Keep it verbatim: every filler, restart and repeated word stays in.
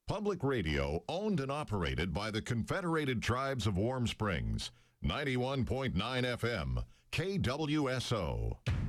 Public radio owned and operated by the Confederated Tribes of Warm Springs. ninety-one point nine F M, K W S O.